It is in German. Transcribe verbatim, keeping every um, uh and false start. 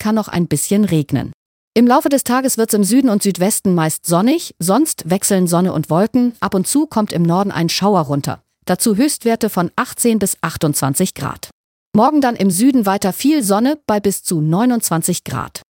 kann noch ein bisschen regnen. Im Laufe des Tages wird es im Süden und Südwesten meist sonnig, sonst wechseln Sonne und Wolken, ab und zu kommt im Norden ein Schauer runter. Dazu Höchstwerte von achtzehn bis achtundzwanzig Grad. Morgen dann im Süden weiter viel Sonne bei bis zu neunundzwanzig Grad.